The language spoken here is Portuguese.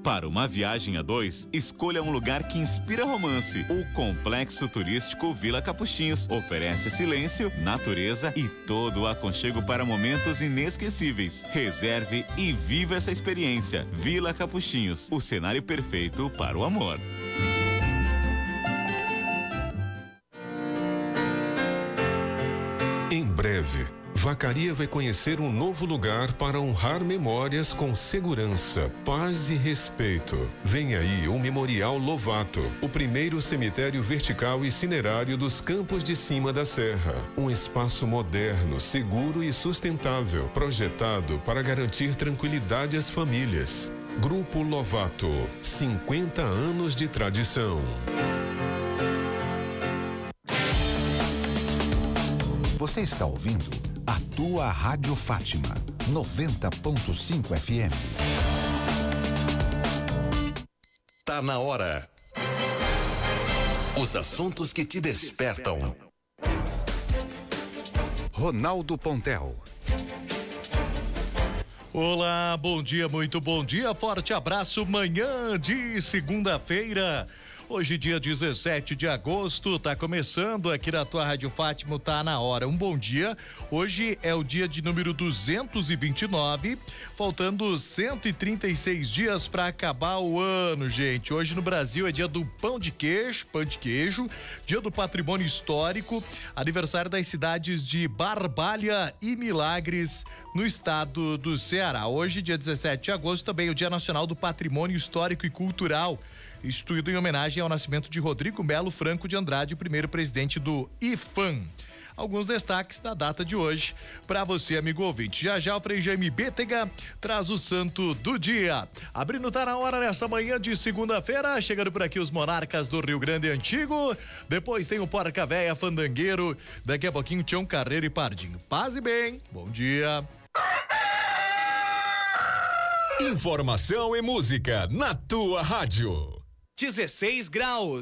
Para uma viagem a dois, escolha um lugar que inspira romance. O Complexo Turístico Vila Capuchinhos oferece silêncio, natureza e todo o aconchego para momentos inesquecíveis. Reserve e viva essa experiência. Vila Capuchinhos, o cenário perfeito para o amor. Em breve, Vacaria vai conhecer um novo lugar para honrar memórias com segurança, paz e respeito. Vem aí o Memorial Lovato, o primeiro cemitério vertical e cinerário dos Campos de Cima da Serra. Um espaço moderno, seguro e sustentável, projetado para garantir tranquilidade às famílias. Grupo Lovato, 50 anos de tradição. Você está ouvindo a tua Rádio Fátima, 90.5 FM. Tá na hora. Os assuntos que te despertam. Ronaldo Pontel. Olá, bom dia, muito bom dia, forte abraço, manhã de segunda-feira. Hoje, dia 17 de agosto, tá começando aqui na tua Rádio Fátima, tá na hora. Um bom dia. Hoje é o dia de número 229, faltando 136 dias para acabar o ano, gente. Hoje no Brasil é dia do pão de queijo, dia do patrimônio histórico, aniversário das cidades de Barbalha e Milagres, no estado do Ceará. Hoje, dia 17 de agosto, também é o Dia Nacional do Patrimônio Histórico e Cultural, instituído em homenagem ao nascimento de Rodrigo Melo Franco de Andrade, primeiro presidente do IFAM. Alguns destaques da data de hoje para você, amigo ouvinte. Já o Frei Jaime Bétega traz o santo do dia. Abrindo tá na hora nessa manhã de segunda-feira, chegando por aqui os monarcas do Rio Grande Antigo, depois tem o Porca Véia Fandangueiro, daqui a pouquinho Tião Carreiro e Pardinho. Paz e bem, bom dia. Informação e música na tua rádio. 16 graus.